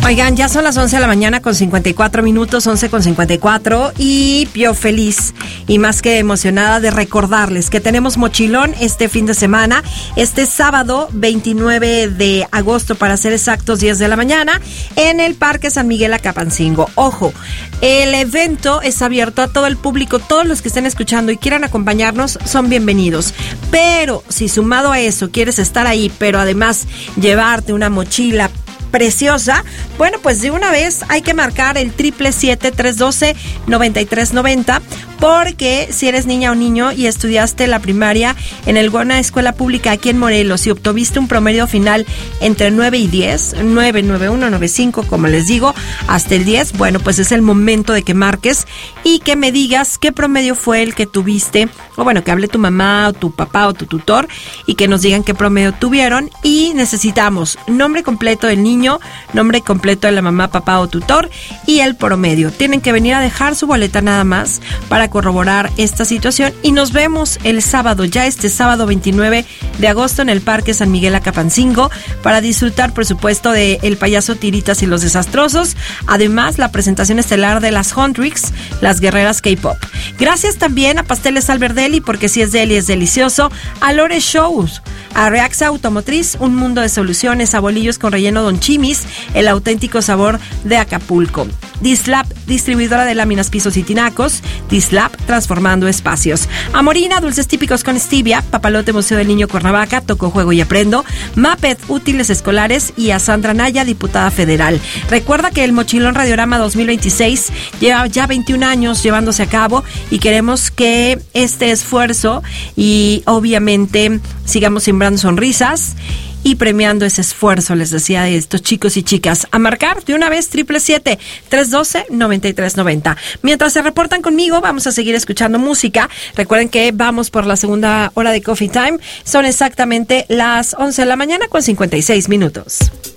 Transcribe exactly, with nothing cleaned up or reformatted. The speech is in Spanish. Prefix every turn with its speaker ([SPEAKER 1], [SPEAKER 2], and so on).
[SPEAKER 1] Oigan, ya son las once de la mañana con cincuenta y cuatro minutos, once con cincuenta y cuatro, y yo feliz y más que emocionada de recordarles que tenemos mochilón este fin de semana, este sábado veintinueve de agosto, para ser exactos, diez de la mañana, en el Parque San Miguel Acapancingo. Ojo, el evento es abierto a todo el público, todos los que estén escuchando y quieran acompañarnos son bienvenidos, pero si sumado a eso quieres estar ahí, pero además llevarte una mochila preciosa, bueno, pues de una vez hay que marcar el triple siete, tres doce, noventa y tres noventa, porque si eres niña o niño y estudiaste la primaria en alguna escuela pública aquí en Morelos y obtuviste un promedio final entre nueve y diez, nueve, nueve uno, nueve cinco, como les digo, hasta el diez, bueno, pues es el momento de que marques y que me digas qué promedio fue el que tuviste, o bueno, que hable tu mamá o tu papá o tu tutor y que nos digan qué promedio tuvieron, y necesitamos nombre completo del niño, nombre completo de la mamá, papá o tutor y el promedio. Tienen que venir a dejar su boleta nada más para corroborar esta situación, y nos vemos el sábado, ya este sábado veintinueve de agosto, en el Parque San Miguel Acapancingo, para disfrutar, por supuesto, de El Payaso Tiritas y los Desastrosos, además la presentación estelar de las Huntrix, las guerreras K-pop. Gracias también a Pasteles Alberdelli, porque si es deli es delicioso, a Lore Shows, a Reaxa Automotriz, un mundo de soluciones, a bolillos con relleno Don Chimis, el auténtico sabor de Acapulco. Dislab, distribuidora de láminas, pisos y tinacos. Dislab, transformando espacios. Amorina, dulces típicos con stevia. Papalote, Museo del Niño Cuernavaca, Toco, Juego y Aprendo. Maped, útiles escolares. Y a Sandra Naya, diputada federal. Recuerda que el Mochilón Radiorama dos mil veintiséis lleva ya veintiún años llevándose a cabo, y queremos que este esfuerzo y obviamente sigamos sembrando sonrisas y premiando ese esfuerzo, les decía, de estos chicos y chicas. A marcar de una vez triple siete, tres doce, noventa y tres noventa. Mientras se reportan conmigo, vamos a seguir escuchando música. Recuerden que vamos por la segunda hora de Coffee Time. Son exactamente las once de la mañana con cincuenta y seis minutos.